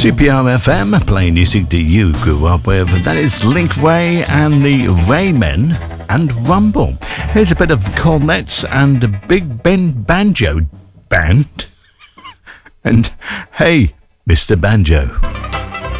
CPR FM, playing music that you grew up with. That is Link Wray and the Raymen and Rumble. Here's a bit of cornets and a Big Ben banjo band. And hey, Mr. Banjo.